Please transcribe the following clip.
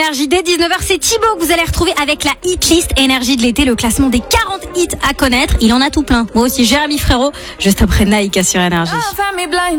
Énergie dès 19h, c'est Thibaut que vous allez retrouver avec la hit list Énergie de l'été, le classement des 40 hits à connaître. Il en a tout plein. Moi aussi, Jérémy Frérot, juste après Naïka sur Énergie.